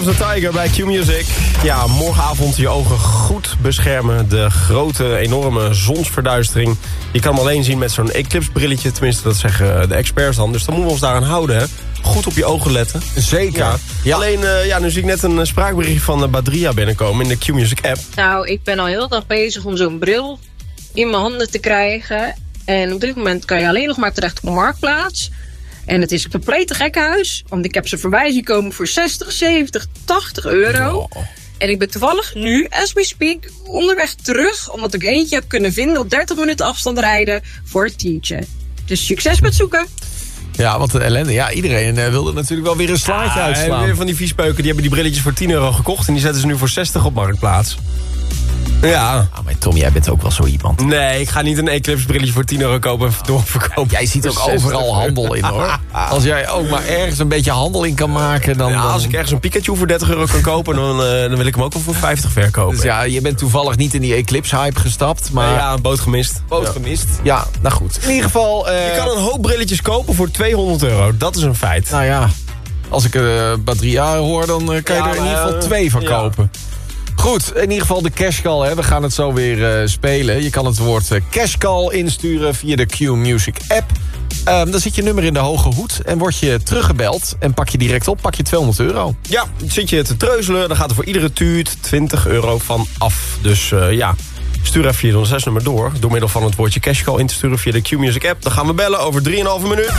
of the Tiger bij Q-Music. Ja, morgenavond je ogen goed beschermen. De grote, enorme zonsverduistering. Je kan hem alleen zien met zo'n eclipse-brilletje. Tenminste, dat zeggen de experts dan. Dus dan moeten we ons daaraan houden, hè. Goed op je ogen letten. Zeker. Ja. Alleen, nu zie ik net een spraakbericht van Badria binnenkomen in de Q-Music app. Nou, ik ben al heel dag bezig om zo'n bril in mijn handen te krijgen. En op dit moment kan je alleen nog maar terecht op de Marktplaats. En het is een complete gekhuis. Want ik heb ze voorbij zien komen voor 60, 70, 80 euro. Oh. En ik ben toevallig nu, as we speak, onderweg terug. Omdat ik eentje heb kunnen vinden op 30 minuten afstand rijden voor het tientje. Dus succes met zoeken. Ja, wat een ellende. Ja, iedereen wilde natuurlijk wel weer een slaatje uitslaan. Weer van die viespeuken, die hebben die brilletjes voor 10 euro gekocht. En die zetten ze nu voor 60 op Marktplaats. Ja. Ah, maar Tom, jij bent ook wel zo iemand. Nee, ik ga niet een Eclipse brilletje voor 10 euro kopen en doorverkopen. Jij ziet ook overal handel in, hoor. Als jij ook maar ergens een beetje handel in kan maken, dan... Ja, als ik ergens een Pikachu voor 30 euro kan kopen, dan wil ik hem ook wel voor 50 verkopen. Dus ja, je bent toevallig niet in die Eclipse-hype gestapt, maar... Ja, een boot gemist. Ja, nou goed. In ieder geval... Je kan een hoop brilletjes kopen voor 200 euro. Dat is een feit. Nou ja, als ik Badria hoor, dan kan je er in ieder geval 2 van kopen. Goed, in ieder geval de cashcall. Hè. We gaan het zo weer spelen. Je kan het woord cashcall insturen via de Q-Music app. Dan zit je nummer in de hoge hoed en word je teruggebeld. En pak je direct op, pak je 200 euro. Ja, zit je te treuzelen, dan gaat er voor iedere tuut 20 euro van af. Dus stuur even je 06-nummer door middel van het woordje cashcall in te sturen via de Q-Music app. Dan gaan we bellen over 3,5 minuut.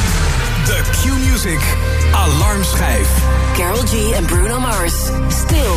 De Q-Music alarmschijf. Karol G en Bruno Mars. Still.